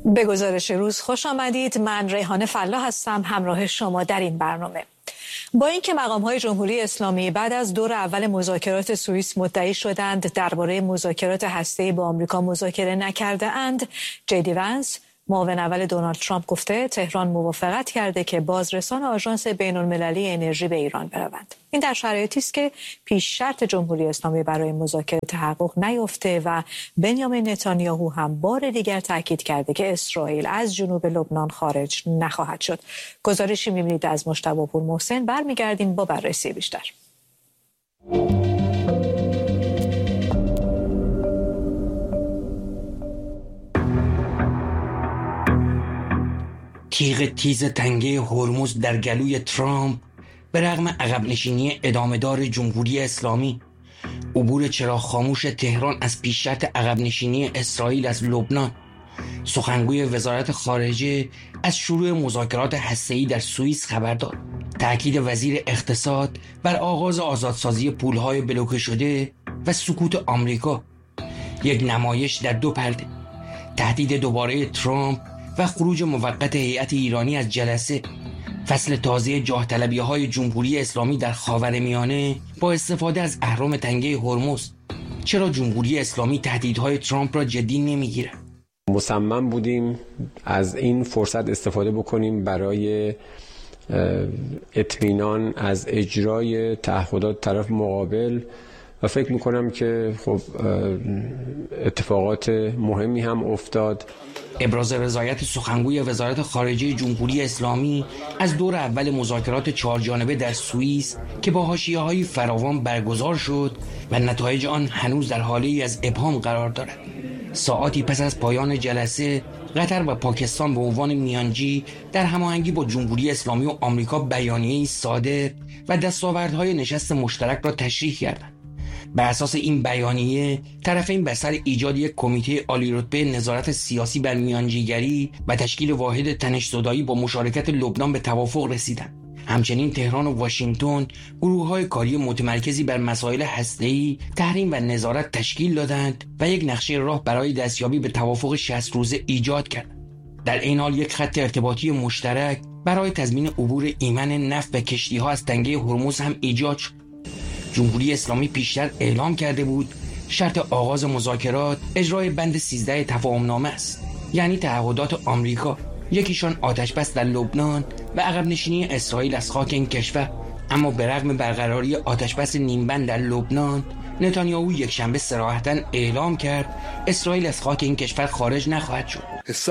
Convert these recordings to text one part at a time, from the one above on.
به گزارش روز خوش آمدید. من ریحانه فلاح هستم همراه شما در این برنامه. با اینکه مقام‌های جمهوری اسلامی بعد از دور اول مذاکرات سوئیس مدعی شدند درباره مذاکرات هسته‌ای با آمریکا مذاکره نکرده اند، جی دی ونس معاون اول دونالد ترامپ گفته تهران موافقت کرده که بازرسان آژانس بین‌المللی انرژی به ایران بروند. این در شرایطی است که پیش شرط جمهوری اسلامی برای مذاکره تحقق نیافته و بنیامین نتانیاهو هم بار دیگر تاکید کرده که اسرائیل از جنوب لبنان خارج نخواهد شد. گزارشی می‌بینید از مجتبی پور محسن. برمیگردیم با بررسی بیشتر. تیغ تیز تنگه هرمز در گلوی ترامپ به رغم عقب نشینی ادامه‌دار جمهوری اسلامی، عبور چراغ خاموش تهران از پیش شرط عقب نشینی اسرائیل از لبنان، سخنگوی وزارت خارجه از شروع مذاکرات هسته‌ای در سوئیس خبر داد، تأکید وزیر اقتصاد بر آغاز آزادسازی پولهای بلوکه شده و سکوت آمریکا، یک نمایش در دو پرده، تهدید دوباره ترامپ و خروج موقت هیئت ایرانی از جلسه، فصل تازه جاه طلبی‌های جمهوری اسلامی در خاورمیانه با استفاده از اهرام تنگه هرمز. چرا جمهوری اسلامی تهدیدهای ترامپ را جدی نمیگیرد؟ مصمم بودیم از این فرصت استفاده بکنیم برای اطمینان از اجرای تعهدات طرف مقابل و فکر میکنم که خب اتفاقات مهمی هم افتاد. ابراز رضایت سخنگوی وزارت خارجه جمهوری اسلامی از دور اول مذاکرات 4 جانبه در سوئیس که با حاشیه‌های فراوان برگزار شد و نتایج آن هنوز در حالی از ابهام قرار دارد. ساعاتی پس از پایان جلسه، قطر و پاکستان به عنوان میانجی در هماهنگی با جمهوری اسلامی و آمریکا بیانیه‌ای صادر و دستاوردهای نشست مشترک را تشریح کردند. بر اساس این بیانیه، طرفین بر سر ایجاد یک کمیته عالی رتبه نظارت سیاسی بر میانجیگری و تشکیل واحد تنش‌زدایی با مشارکت لبنان به توافق رسیدند. همچنین تهران و واشنگتن گروه‌های کاری متمرکزی بر مسائل هسته‌ای، تحریم و نظارت تشکیل دادند و یک نقشه راه برای دستیابی به توافق 60 روزه ایجاد کردند. در این حال یک خط ارتباطی مشترک برای تضمین عبور ایمن نفت و کشتی‌ها از تنگه هرمز هم ایجاد شد. جمهوری اسلامی پیشتر اعلام کرده بود شرط آغاز مذاکرات اجرای بند 13 تفاهمنامه است، یعنی تعهدات آمریکا، یکیشان آتشبس در لبنان و عقب نشینی اسرائیل از خاک این کشور. اما به رغم برقراری آتشبس نیمبند در لبنان، نتانیاهو یکشنبه صراحتاً اعلام کرد اسرائیل از خاک این کشور خارج نخواهد شد.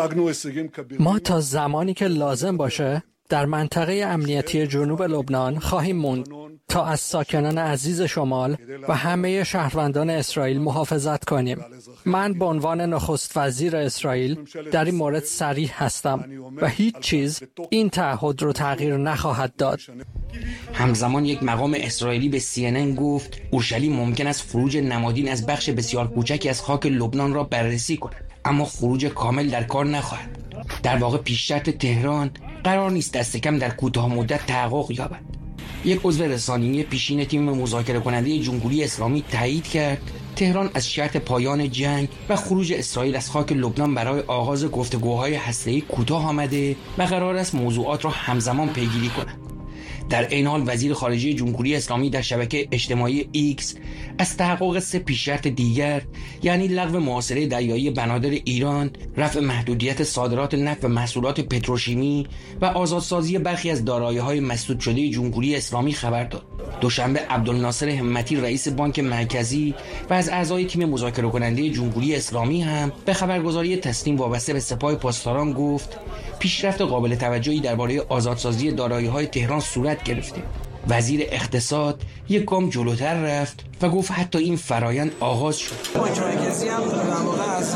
ما تا زمانی که لازم باشه در منطقه امنیتی جنوب لبنان خواهیم موند تا از ساکنان عزیز شمال و همه شهروندان اسرائیل محافظت کنیم. من به عنوان نخست وزیر اسرائیل در این مورد صریح هستم و هیچ چیز این تعهد رو تغییر نخواهد داد. همزمان یک مقام اسرائیلی به CNN گفت اورشلیم ممکن است خروج نمادین از بخش بسیار کوچکی از خاک لبنان را بررسی کند، اما خروج کامل در کار نخواهد. در واقع پیش شرط تهران قرار نیست دست کم در کوتاه مدت تحقق یابد. یک عضو رسانه‌ای پیشین تیم مذاکره کننده جمهوری اسلامی تایید کرد تهران از شرط پایان جنگ و خروج اسرائیل از خاک لبنان برای آغاز گفتگوهای هسته‌ای کوتاه آمده و قرار است موضوعات را همزمان پیگیری کند. در این حال وزیر خارجه جمهوری اسلامی در شبکه اجتماعی ایکس از تحقق 3 پیش‌شرط دیگر، یعنی لغو محاصره دریایی بنادر ایران، رفع محدودیت صادرات نفت و محصولات پتروشیمی و آزادسازی برخی از دارایی‌های مسدود شده جمهوری اسلامی خبر داد. دوشنبه عبدالناصر همتی رئیس بانک مرکزی و از اعضای تیم مذاکره کننده جمهوری اسلامی هم به خبرگزاری تسنیم وابسته به سپاه پاسداران گفت پیشرفت قابل توجهی درباره آزادسازی دارایی‌های تهران صورت گرفته. وزیر اقتصاد یک گام جلوتر رفت و گفت حتی این فرایند آغاز شد. بانک مرکزی هم در واقع از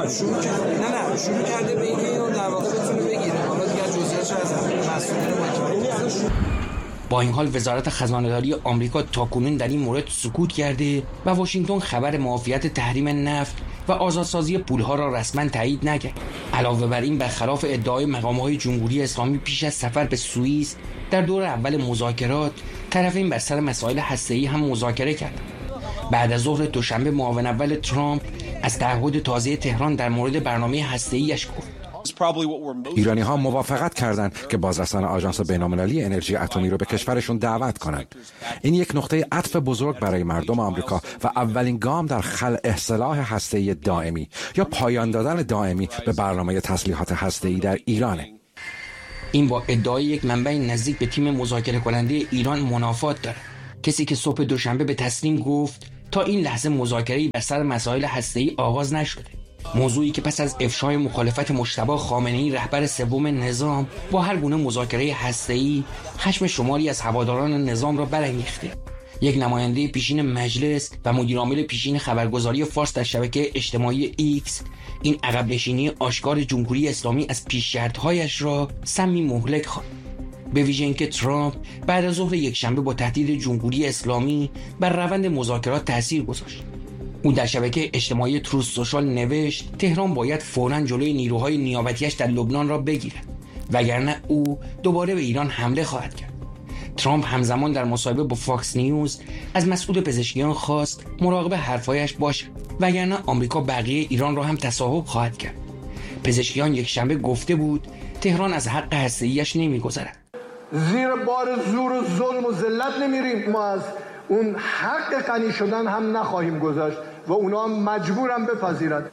شروع کرده به اینکه اینو در واقع بتونه بگیره. حالا دیگه جزئیاتش از مسئولین بانک مرکزی. با این حال وزارت خزانه‌داری آمریکا تاکنون در این مورد سکوت کرده و واشنگتن خبر معافیت تحریم نفت و آزادسازی پولها را رسما تایید نکرد. علاوه بر این برخلاف ادعای مقام‌های جمهوری اسلامی پیش از سفر به سوئیس در دور اول مذاکرات، طرفین بر سر مسائل هسته‌ای هم مذاکره کردند. بعد از ظهر دوشنبه معاون اول ترامپ از تعهد تازه تهران در مورد برنامه هسته‌ایش گفت. ایرانی‌ها موافقت کردند که بازرسان آژانس بین‌المللی انرژی اتمی رو به کشورشون دعوت کنند. این یک نقطه عطف بزرگ برای مردم آمریکا و اولین گام در خلق سلاح هسته‌ای دائمی یا پایان دادن دائمی به برنامه تسلیحات هسته‌ای در ایرانه. این با ادعای یک منبع نزدیک به تیم مذاکره کننده ایران منافات داره. کسی که صبح دوشنبه به تسنیم گفت تا این لحظه مذاکره‌ای بر سر مسائل هسته‌ای آغاز نشده. موضوعی که پس از افشای مخالفت مجتبی خامنه‌ای رهبر سوم نظام با هر گونه مذاکره هسته‌ای خشم شماری از هواداران نظام را برانگیخته. یک نماینده پیشین مجلس و مدیرعامل پیشین خبرگزاری فارس در شبکه اجتماعی ایکس این عقب نشینی آشکار جمهوری اسلامی از پیش شرط‌هایش را سمی مهلک خواند. به ویژه اینکه ترامپ بعد از ظهر یکشنبه با تهدید جمهوری اسلامی بر روند مذاکرات تاثیر گذاشت. او در شبکه اجتماعی تروث سوشال نوشت تهران باید فوراً جلوی نیروهای نیابتیش در لبنان را بگیرد وگرنه او دوباره به ایران حمله خواهد کرد. ترامپ همزمان در مصاحبه با فاکس نیوز از مسئول پزشکیان خواست مراقب حرفایش باشد وگرنه آمریکا بقیه ایران را هم تصاحب خواهد کرد. پزشکیان یکشنبه گفته بود تهران از حق هسته‌ایش نمی‌گذرد. زیر بار زور و ظلم و ذلت نمیریم، ما از اون حق غنی شدن هم نخواهیم گذاشت و اونا هم مجبورن بپذیرند.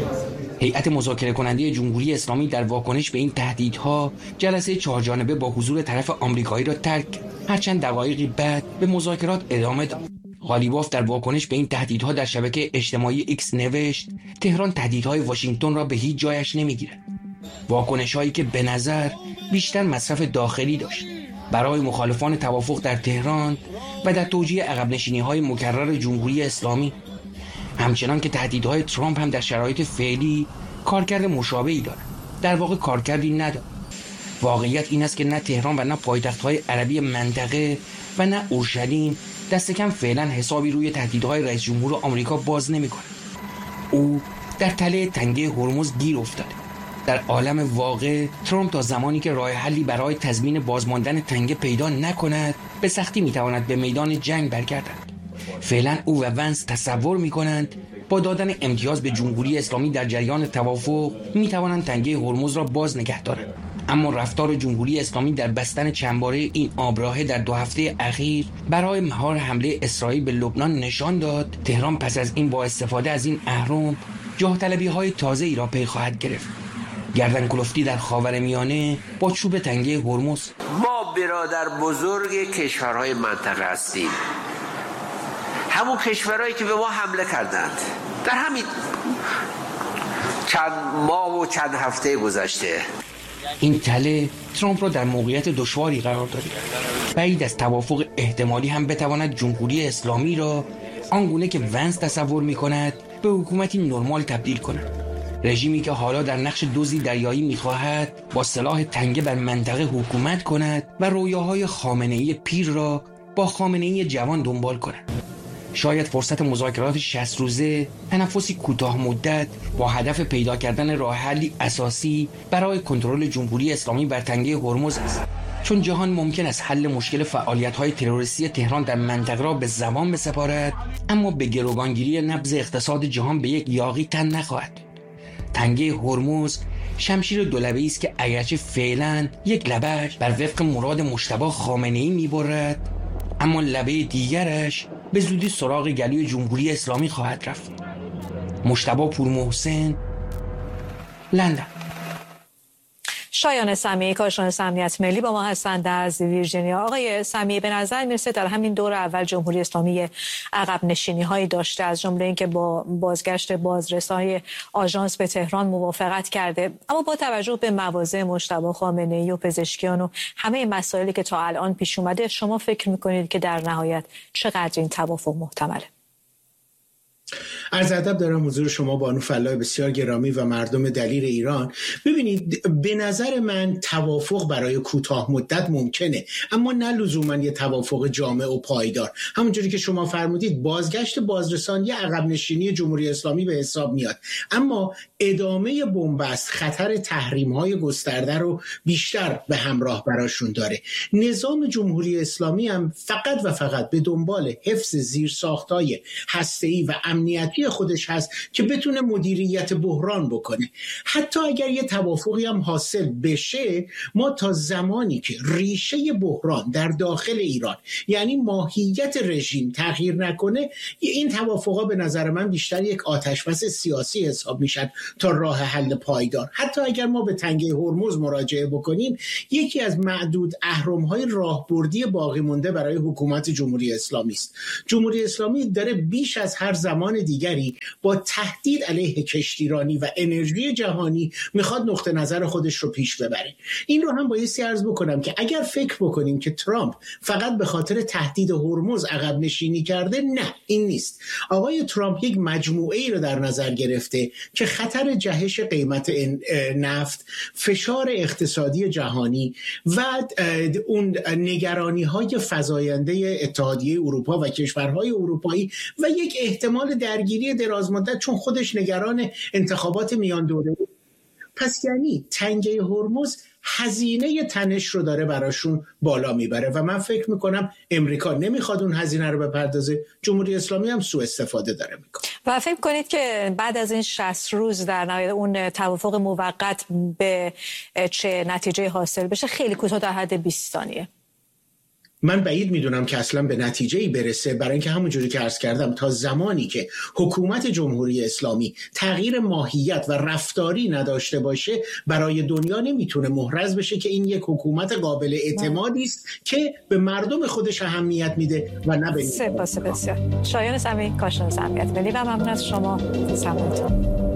هیئت مذاکره کننده جمهوری اسلامی در واکنش به این تهدیدها جلسه 4 جانبه با حضور طرف آمریکایی را ترک، هرچند دقایقی بعد به مذاکرات ادامه داد. غالیباف در واکنش به این تهدیدها در شبکه اجتماعی ایکس نوشت تهران تهدیدهای واشنگتن را به هیچ جایش نمیگیرد. واکنش‌هایی که به نظر بیشتر مصرف داخلی داشت. برای مخالفان توافق در تهران و در توجیه عقب نشینی‌های مکرر جمهوری اسلامی، همچنان که تهدیدهای ترامپ هم در شرایط فعلی کارکرد مشابهی دارد. در واقع کارکردی ندارد. واقعیت این است که نه تهران و نه پایتخت‌های عربی منطقه و نه اورشلیم دست کم فعلا حسابی روی تهدیدهای رئیس جمهور آمریکا باز نمی‌کند. او در تله تنگه هرمز گیر افتاده. در عالم واقع ترامپ تا زمانی که راه حلی برای تضمین بازماندن تنگه پیدا نکند به سختی میتواند به میدان جنگ برگردد. فعلا او و ونس تصور میکنند با دادن امتیاز به جمهوری اسلامی در جریان توافق میتوانند تنگه هرمز را باز نگه دارند. اما رفتار جمهوری اسلامی در بستن چندباره این آبراهه در 2 هفته اخیر برای مهار حمله اسرائیل به لبنان نشان داد تهران پس از این با استفاده از این اهرم جاه طلبی‌های تازه‌ای را پی خواهد گرفت. گردن کلفتی در خاورمیانه با چوب تنگه هرمز. ما برادر بزرگ کشورهای منطقه هستیم، همون کشورهایی که به ما حمله کردند در همین چند ماه و چند هفته گذشته. این تله ترامپ را در موقعیت دشواری قرار داده. بعید از توافق احتمالی هم بتواند جمهوری اسلامی را آنگونه که ونس تصور می‌کند به حکومتی نرمال تبدیل کند. رژیمی که حالا در نقش دزدی دریایی می‌خواهد با سلاح تنگه بر منطقه حکومت کند و رویاهای خامنه‌ای پیر را با خامنه‌ای جوان دنبال کند. شاید فرصت مذاکرات 60 روزه تنفسی کوتاه مدت با هدف پیدا کردن راه حلی اساسی برای کنترل جمهوری اسلامی بر تنگه هرمز است، چون جهان ممکن است حل مشکل فعالیت‌های تروریستی تهران در منطقه را به زبان بسپارد، اما به گروگانگیری نبض اقتصاد جهان به یک یاغی تن نخواهد. تنگه هرمز شمشیر دولبه‌ای است که اگرچه فعلا یک لبه‌اش بر وفق مراد مجتبی خامنه‌ای می‌برد، اما لبه دیگرش به زودی سراغ گلوی جمهوری اسلامی خواهد رفت. مجتبی پورمحسن، لندن. شایان سمیعی، کارشناس امنیت ملی با ما هستند از ویرجینیا. آقای سمیعی، به نظر میرسه در همین دور اول جمهوری اسلامی عقب نشینی هایی داشته، از جمله اینکه با بازگشت بازرسای آژانس به تهران موافقت کرده، اما با توجه به مواضع مجتبی خامنه‌ای و پزشکیان و همه مسائلی که تا الان پیش اومده، شما فکر میکنید که در نهایت چقدر این توافق محتمله؟ عرض ادب دارم حضور شما بانو فلاح بسیار گرامی و مردم دلیر ایران. ببینید، به نظر من توافق برای کوتاه مدت ممکنه، اما نه لزوما یه توافق جامع و پایدار. همونجوری که شما فرمودید، بازگشت بازرسان یه عقب نشینی جمهوری اسلامی به حساب میاد، اما ادامه بنبست خطر تحریم‌های گسترده رو بیشتر به همراه براشون داره. نظام جمهوری اسلامی هم فقط و فقط به دنبال حفظ زیرساخت‌های هسته‌ای و امنیتی خودش هست که بتونه مدیریت بحران بکنه. حتی اگر یه توافقی هم حاصل بشه، ما تا زمانی که ریشه بحران در داخل ایران یعنی ماهیت رژیم تغییر نکنه، این توافقا به نظر من بیشتر یک آتشبس سیاسی حساب میشن تا راه حل پایدار. حتی اگر ما به تنگه هرمز مراجعه بکنیم، یکی از معدود اهرم‌های راهبردی باقی مونده برای حکومت جمهوری اسلامی است. جمهوری اسلامی داره بیش از هر زمان دیگری با تهدید علیه کشتیرانی و انرژی جهانی میخواد نقطه نظر خودش رو پیش ببره. این رو هم بایستی عرض بکنم که اگر فکر بکنیم که ترامپ فقط به خاطر تهدید هرمز عقب نشینی کرده، نه، این نیست. آقای ترامپ یک مجموعه ای رو در نظر گرفته که خطر جهش قیمت نفت، فشار اقتصادی جهانی و اون نگرانی‌های فزاینده اتحادیه اروپا و کشورهای اروپایی و یک احتمال درگیری درازمدت، چون خودش نگران انتخابات میان دوره. پس یعنی تنگه هرمز هزینه تنش رو داره براشون بالا میبره و من فکر میکنم امریکا نمیخواد اون هزینه رو بپردازه، جمهوری اسلامی هم سوء استفاده داره میکنه. و فکر کنید که بعد از این 60 روز در نهایت اون توافق موقت به چه نتیجه حاصل بشه؟ خیلی کوتاه، در حد 20 ثانیه. من بعید میدونم که اصلا به نتیجه‌ای برسه، برای اینکه همونجوری که عرض کردم تا زمانی که حکومت جمهوری اسلامی تغییر ماهیت و رفتاری نداشته باشه، برای دنیا نمیتونه محرز بشه که این یک حکومت قابل اعتمادی است که به مردم خودش اهمیت میده و نه به سپاس بسیار. شایان سمی، کارشناس امنیت ملی و ممنون از شما. سلامتون.